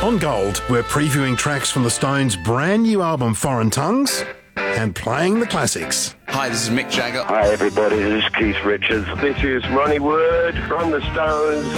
On Gold, we're previewing tracks from the Stones' brand new album Foreign Tongues and playing the classics. Hi, this is Mick Jagger. Hi everybody, this is Keith Richards. This is Ronnie Wood from the Stones.